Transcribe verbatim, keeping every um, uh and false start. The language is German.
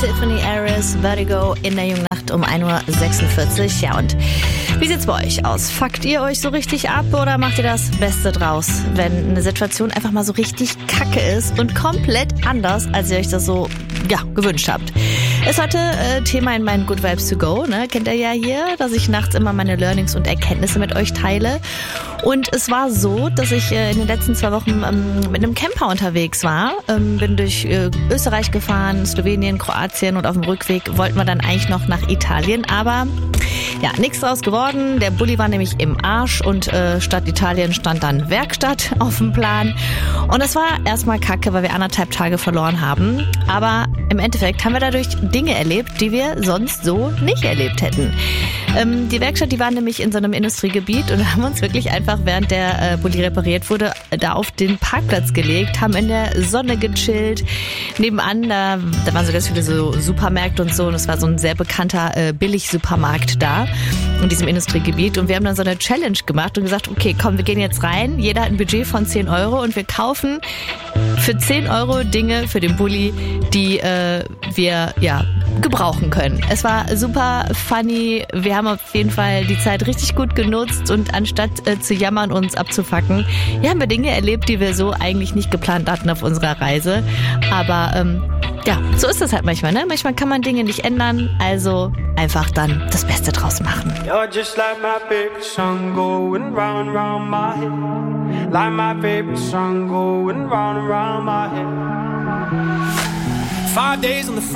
Tiffany Harris, Vertigo in der jungen Nacht um ein Uhr sechsundvierzig. Ja, und wie sieht's bei euch aus? Fuckt ihr euch so richtig ab oder macht ihr das Beste draus, wenn eine Situation einfach mal so richtig kacke ist und komplett anders, als ihr euch das so ja, gewünscht habt? Ist heute äh, Thema in meinen Good Vibes to Go, ne? Kennt ihr ja hier, dass ich nachts immer meine Learnings und Erkenntnisse mit euch teile. Und es war so, dass ich äh, in den letzten zwei Wochen ähm, mit einem Camper unterwegs war. Ähm, bin durch äh, Österreich gefahren, Slowenien, Kroatien und auf dem Rückweg wollten wir dann eigentlich noch nach Italien. Aber ja, nichts draus geworden. Der Bulli war nämlich im Arsch und äh, statt Italien stand dann Werkstatt auf dem Plan. Und es war erstmal kacke, weil wir anderthalb Tage verloren haben. Aber im Endeffekt haben wir dadurch Dinge erlebt, die wir sonst so nicht erlebt hätten. Ähm, die Werkstatt, die war nämlich in so einem Industriegebiet und wir haben uns wirklich einfach, während der äh, Bulli repariert wurde, da auf den Parkplatz gelegt, haben in der Sonne gechillt. Nebenan, da, da waren so ganz viele so Supermärkte und so und es war so ein sehr bekannter äh, Billig-Supermarkt da in diesem Industriegebiet und wir haben dann so eine Challenge gemacht und gesagt, okay, komm, wir gehen jetzt rein, jeder hat ein Budget von zehn Euro und wir kaufen für zehn Euro Dinge für den Bulli, die äh, wir ja gebrauchen können. Es war super funny, wir haben auf jeden Fall die Zeit richtig gut genutzt und anstatt äh, zu jammern und uns abzufacken, ja, haben wir Dinge erlebt, die wir so eigentlich nicht geplant hatten auf unserer Reise. Aber ähm, ja, so ist das halt manchmal, ne? Manchmal kann man Dinge nicht ändern, also einfach dann das Beste draus machen. You're just like my favorite song going round and round my head. Like my favorite song going round and round my head. Five days on the